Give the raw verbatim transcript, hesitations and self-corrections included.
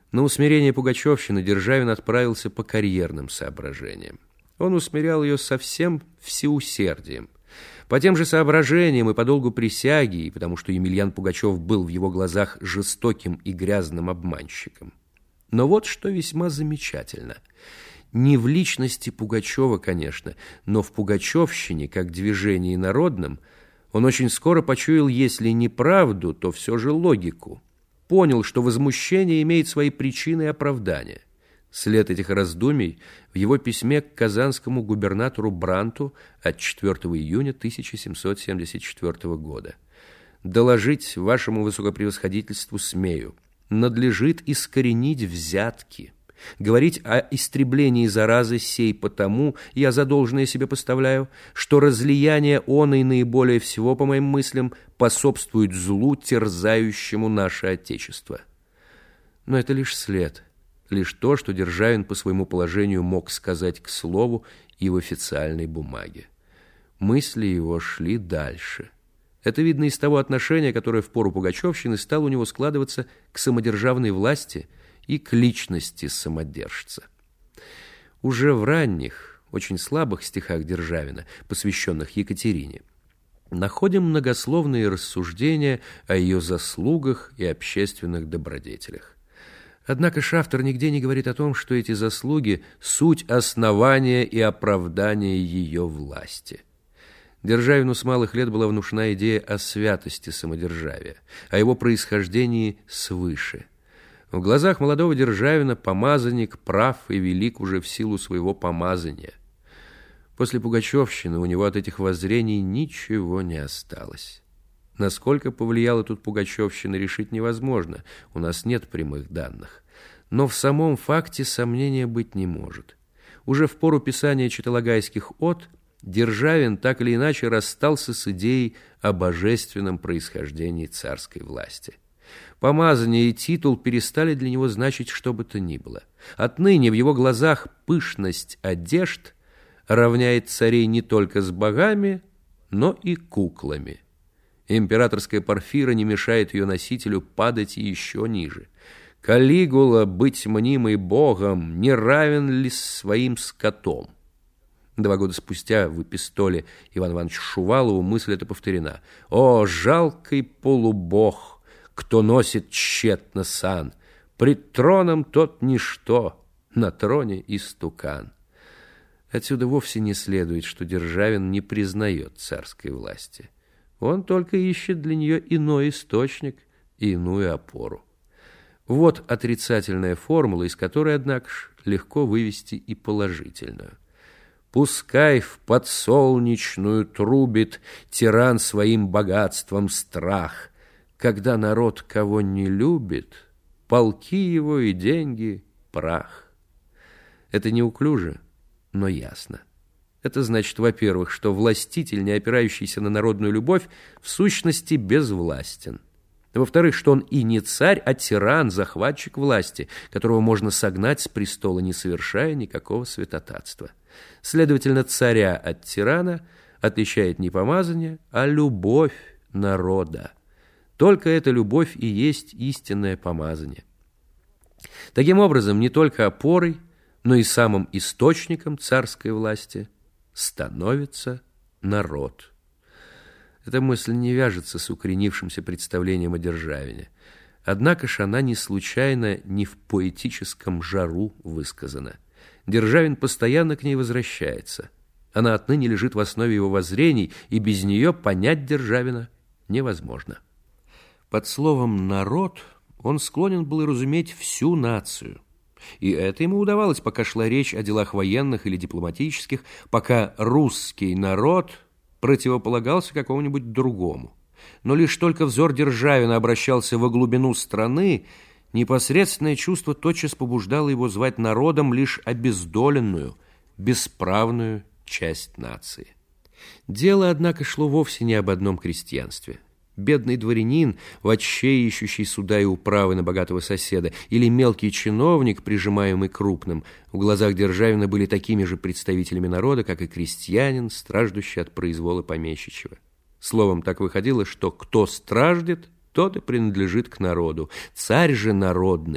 На усмирение пугачевщины Державин отправился по карьерным соображениям. Он усмирял ее со всем всеусердием. По тем же соображениям и по долгу присяги, и потому что Емельян Пугачев был в его глазах жестоким и грязным обманщиком. Но вот что весьма замечательно. Не в личности Пугачева, конечно, но в пугачевщине, как движении народном, он очень скоро почуял, если не правду, то все же логику. Понял, что возмущение имеет свои причины и оправдания. След этих раздумий в его письме к казанскому губернатору Бранту от четвёртого июня тысяча семьсот семьдесят четвёртого года. «Доложить вашему высокопревосходительству смею. Надлежит искоренить взятки. Говорить о истреблении заразы сей потому, я за должное себе поставляю, что разлияние оной наиболее всего, по моим мыслям, пособствует злу, терзающему наше Отечество». Но это лишь след, лишь то, что Державин по своему положению мог сказать к слову и в официальной бумаге. Мысли его шли дальше. Это видно из того отношения, которое в пору пугачевщины стало у него складываться к самодержавной власти и к личности самодержца. Уже в ранних, очень слабых стихах Державина, посвященных Екатерине, находим многословные рассуждения о ее заслугах и общественных добродетелях. Однако ж автор нигде не говорит о том, что эти заслуги – суть основания и оправдания ее власти. Державину с малых лет была внушена идея о святости самодержавия, о его происхождении свыше. В глазах молодого Державина помазанник прав и велик уже в силу своего помазания. После пугачевщины у него от этих воззрений ничего не осталось. Насколько повлияла тут пугачевщина, решить невозможно, у нас нет прямых данных. Но в самом факте сомнения быть не может. Уже в пору писания читалагайских од Державин так или иначе расстался с идеей о божественном происхождении царской власти. Помазание и титул перестали для него значить что бы то ни было. Отныне в его глазах пышность одежд равняет царей не только с богами, но и куклами. Императорская парфира не мешает ее носителю падать еще ниже. Калигула, быть мнимой богом, не равен ли своим скотом? Два года спустя в эпистоле Ивану Ивановичу Шувалову мысль эта повторена. «О, жалкий полубог, кто носит тщетно сан! Пред троном тот ничто, на троне истукан». Отсюда вовсе не следует, что Державин не признает царской власти. Он только ищет для нее иной источник и иную опору. Вот отрицательная формула, из которой, однако ж, легко вывести и положительную. «Пускай в подсолнечную трубит тиран своим богатством страх, когда народ кого не любит, полки его и деньги – прах». Это неуклюже, но ясно. Это значит, во-первых, что властитель, не опирающийся на народную любовь, в сущности безвластен. Во-вторых, что он и не царь, а тиран, захватчик власти, которого можно согнать с престола, не совершая никакого святотатства. Следовательно, царя от тирана отличает не помазание, а любовь народа. Только эта любовь и есть истинное помазание. Таким образом, не только опорой, но и самым источником царской власти становится народ. Эта мысль не вяжется с укоренившимся представлением о Державине. Однако ж она не случайно не в поэтическом жару высказана. Державин постоянно к ней возвращается. Она отныне лежит в основе его воззрений, и без нее понять Державина невозможно. Под словом «народ» он склонен был разуметь всю нацию. И это ему удавалось, пока шла речь о делах военных или дипломатических, пока русский народ противополагался какому-нибудь другому. Но лишь только взор Державина обращался во глубину страны, непосредственное чувство тотчас побуждало его звать народом лишь обездоленную, бесправную часть нации. Дело, однако, шло вовсе не об одном крестьянстве. Бедный дворянин, вотще ищущий суда и управы на богатого соседа, или мелкий чиновник, прижимаемый крупным, в глазах Державина были такими же представителями народа, как и крестьянин, страждущий от произвола помещичьего. Словом, так выходило, что кто страждет, тот и принадлежит к народу. Царь же народный